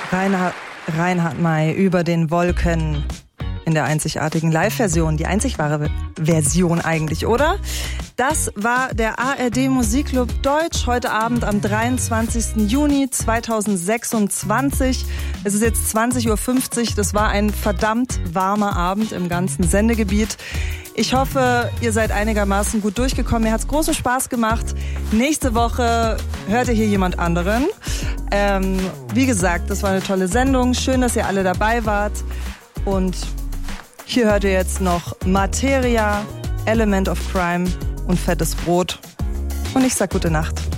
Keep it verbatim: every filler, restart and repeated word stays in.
Reinhard, Reinhard May über den Wolken in der einzigartigen Live-Version, die einzig wahre Version eigentlich, oder? Das war der A R D Musikclub Deutsch heute Abend am dreiundzwanzigsten Juni zweitausendsechsundzwanzig. Es ist jetzt zwanzig Uhr fünfzig. Das war ein verdammt warmer Abend im ganzen Sendegebiet. Ich hoffe, ihr seid einigermaßen gut durchgekommen. Mir hat's großen Spaß gemacht. Nächste Woche hört ihr hier jemand anderen. Ähm, wie gesagt, das war eine tolle Sendung. Schön, dass ihr alle dabei wart. Und hier hört ihr jetzt noch Materia, Element of Crime und Fettes Brot. Und ich sag gute Nacht.